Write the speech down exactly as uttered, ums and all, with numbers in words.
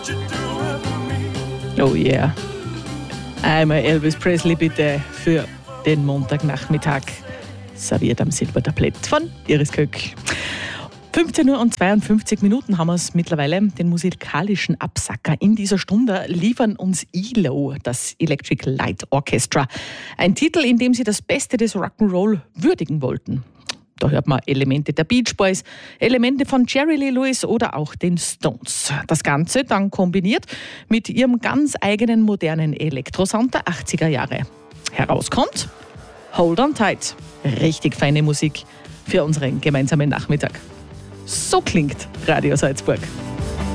Oh yeah. Einmal Elvis Presley bitte für den Montagnachmittag. Serviert am Silbertablett von Iris Köck. fünfzehn Uhr und zweiundfünfzig Minuten haben wir es mittlerweile. Den musikalischen Absacker in dieser Stunde liefern uns E L O, das Electric Light Orchestra. Ein Titel, in dem sie das Beste des Rock'n'Roll würdigen wollten. Da hört man Elemente der Beach Boys, Elemente von Jerry Lee Lewis oder auch den Stones. Das Ganze dann kombiniert mit ihrem ganz eigenen modernen Elektrosound der achtziger Jahre. Herauskommt Hold on Tight. Richtig feine Musik für unseren gemeinsamen Nachmittag. So klingt Radio Salzburg.